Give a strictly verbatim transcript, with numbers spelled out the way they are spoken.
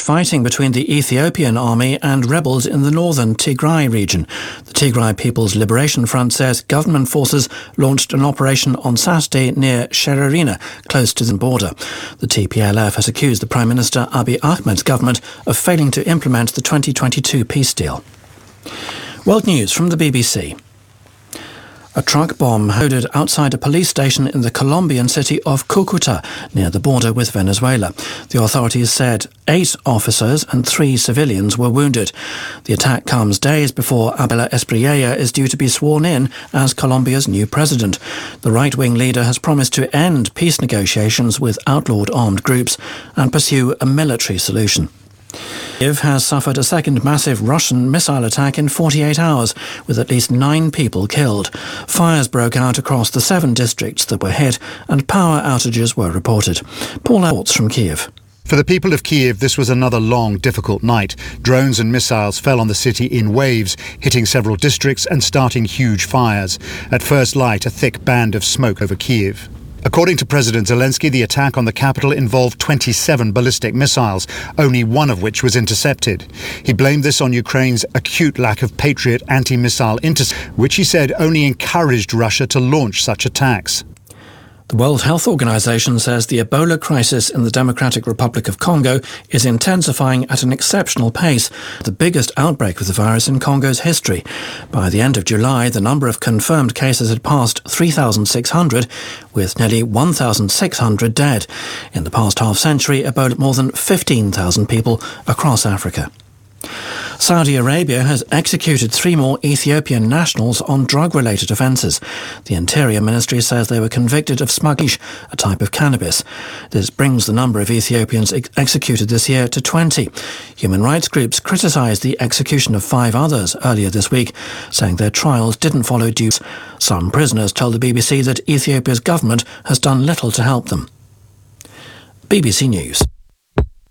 fighting between the Ethiopian army and rebels in the northern Tigray region. The Tigray People's Liberation Front says government forces launched an operation on Saturday near Shererina, close to the border. The T P L F has accused the Prime Minister Abiy Ahmed's government of failing to implement the twenty twenty-two peace deal. World News from the B B C. A truck bomb exploded outside a police station in the Colombian city of Cúcuta, near the border with Venezuela. The authorities said eight officers and three civilians were wounded. The attack comes days before Abel Espriella is due to be sworn in as Colombia's new president. The right-wing leader has promised to end peace negotiations with outlawed armed groups and pursue a military solution. Kyiv has suffered a second massive Russian missile attack in forty-eight hours, with at least nine people killed. Fires broke out across the seven districts that were hit, and power outages were reported. Paul Alts from Kyiv. For the people of Kyiv, this was another long, difficult night. Drones and missiles fell on the city in waves, hitting several districts and starting huge fires. At first light, a thick band of smoke over Kyiv. According to President Zelensky, the attack on the capital involved twenty-seven ballistic missiles, only one of which was intercepted. He blamed this on Ukraine's acute lack of Patriot anti-missile interceptors, which he said only encouraged Russia to launch such attacks. The World Health Organization says the Ebola crisis in the Democratic Republic of Congo is intensifying at an exceptional pace, the biggest outbreak of the virus in Congo's history. By the end of July, the number of confirmed cases had passed three thousand six hundred, with nearly one thousand six hundred dead. In the past half century, Ebola more than fifteen thousand people across Africa. Saudi Arabia has executed three more Ethiopian nationals on drug-related offences. The Interior Ministry says they were convicted of smuggling a type of cannabis. This brings the number of Ethiopians ex- executed this year to twenty. Human rights groups criticised the execution of five others earlier this week, saying their trials didn't follow due. Some prisoners told the B B C that Ethiopia's government has done little to help them. B B C News.